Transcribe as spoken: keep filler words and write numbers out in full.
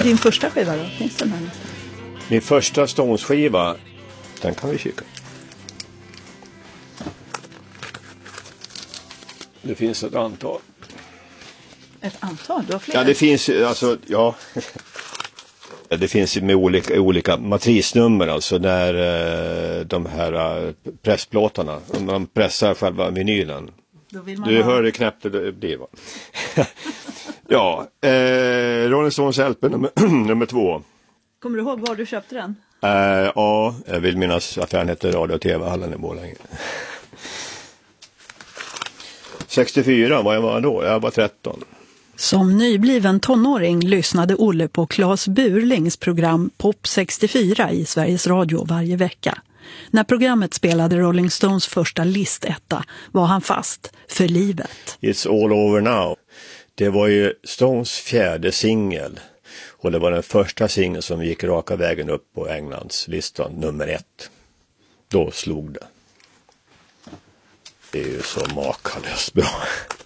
Din första skiva då? Finns den här? Min första Stones-skiva, den kan vi kika. Det finns ett antal. Ett antal? Du har flera? Ja, det finns alltså, ja. Det finns med olika, olika matrisnummer, alltså när eh, de här eh, pressplåtarna, om man pressar själva vinylen. Då vill man du ha... hör hur knäppt det blir, va? Ja, eh, Rolling Stones L P nummer, nummer två. Kommer du ihåg var du köpte den? Eh, ja, jag vill minnas affären hette Radio- och T V-hallen i Borlänge. sextiofyra, vad jag var då? Jag var tretton. Som nybliven tonåring lyssnade Olle på Claes Burlings program Pop sextiofyra i Sveriges Radio varje vecka. När programmet spelade Rolling Stones första listetta var han fast för livet. It's all over now. Det var ju Stones fjärde singel. Och det var den första singeln som gick raka vägen upp på Englands listan, nummer ett. Då slog det. Det är ju så makalöst bra.